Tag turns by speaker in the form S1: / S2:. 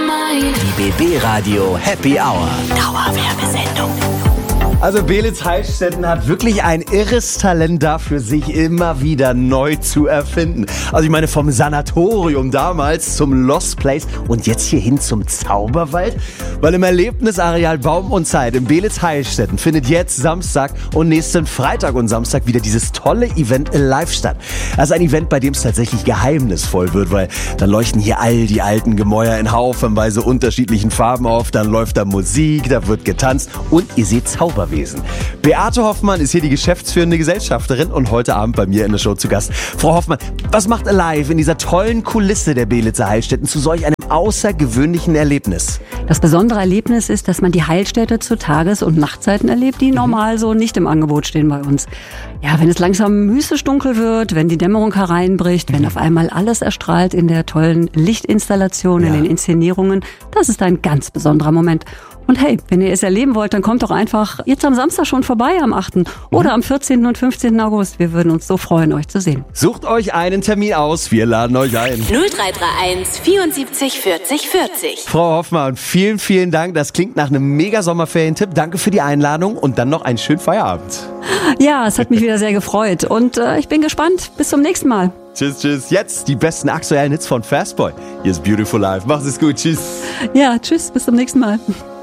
S1: Die BB Radio Happy Hour. Dauerwerbesendung.
S2: Also Belitz Heilstätten hat wirklich ein irres Talent dafür, sich immer wieder neu zu erfinden. Also ich meine, vom Sanatorium damals zum Lost Place und jetzt hierhin zum Zauberwald. Weil im Erlebnisareal Baum und Zeit in Belitz Heilstätten findet jetzt Samstag und nächsten Freitag und Samstag wieder dieses tolle Event live statt. Also ein Event, bei dem es tatsächlich geheimnisvoll wird, weil dann leuchten hier all die alten Gemäuer in haufenweise unterschiedlichen Farben auf, dann läuft da Musik, da wird getanzt und ihr seht Zauberwesen. Beate Hoffmann ist hier die geschäftsführende Gesellschafterin und heute Abend bei mir in der Show zu Gast. Frau Hoffmann, was macht Alive in dieser tollen Kulisse der Belitzer Heilstätten zu solch einem außergewöhnlichen Erlebnis?
S3: Das besondere Erlebnis ist, dass man die Heilstätte zu Tages- und Nachtzeiten erlebt, die normal so nicht im Angebot stehen bei uns. Ja, wenn es langsam mystisch dunkel wird, wenn die Dämmerung hereinbricht, wenn auf einmal alles erstrahlt in der tollen Lichtinstallation, in den Inszenierungen, das ist ein ganz besonderer Moment. Und hey, wenn ihr es erleben wollt, dann kommt doch einfach jetzt am Samstag schon vorbei am 8. oder am 14. und 15. August. Wir würden uns so freuen, euch zu sehen.
S2: Sucht euch einen Termin aus, wir laden euch ein.
S1: 0331 74 40 40.
S2: Frau Hoffmann, vielen, vielen Dank. Das klingt nach einem mega Sommerferientipp. Danke für die Einladung und dann noch einen schönen Feierabend.
S3: Ja, es hat mich wieder sehr gefreut und ich bin gespannt. Bis zum nächsten Mal.
S2: Tschüss, tschüss. Jetzt die besten aktuellen Hits von Fastboy. Hier ist Beautiful Life. Macht es gut. Tschüss.
S3: Ja, tschüss. Bis zum nächsten Mal.